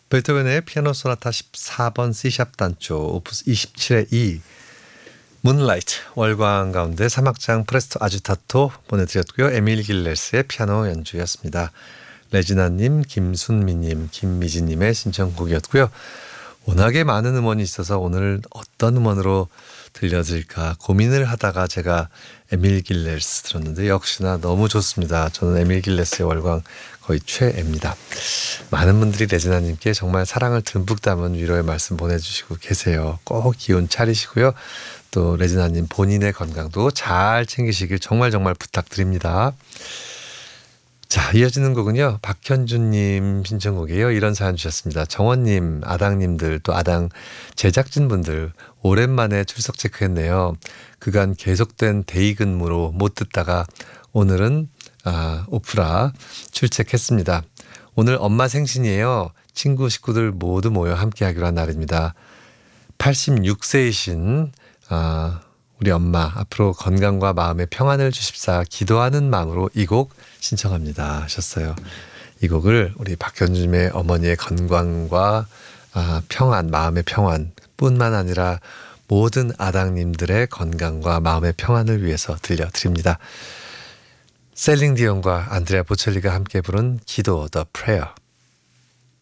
베토벤의 피아노 소나타 14번 C샵 단조 오프스 27의 2 문라이트 월광 가운데 3악장 프레스토 아주타토 보내드렸고요. 에밀 길레스의 피아노 연주였습니다. 레지나님, 김순미님, 김미진님의 신청곡이었고요. 워낙에 많은 음원이 있어서 오늘 어떤 음원으로 들려드릴까 고민을 하다가 제가 에밀 길레스 들었는데 역시나 너무 좋습니다. 저는 에밀 길레스의 월광 거의 최애입니다. 많은 분들이 레지나님께 정말 사랑을 듬뿍 담은 위로의 말씀 보내주시고 계세요. 꼭 기운 차리시고요. 또 레지나님 본인의 건강도 잘 챙기시길 정말 부탁드립니다. 자, 이어지는 곡은요. 박현주님 신청곡이에요. 이런 사연 주셨습니다. 정원님, 아당님들 또 아당 제작진분들 오랜만에 출석 체크했네요. 그간 계속된 대의 근무로 못 듣다가 오늘은 오프라 출첵했습니다. 오늘 엄마 생신이에요. 친구 식구들 모두 모여 함께 하기로 한 날입니다. 86세이신 우리 엄마 앞으로 건강과 마음의 평안을 주십사 기도하는 마음으로 이 곡 신청합니다 하셨어요. 이 곡을 우리 박현주님의 어머니의 건강과 평안, 마음의 평안 뿐만 아니라 모든 아당님들의 건강과 마음의 평안을 위해서 들려드립니다. 셀링 디온과 안드레아 보첼리가 함께 부른 기도 The Prayer.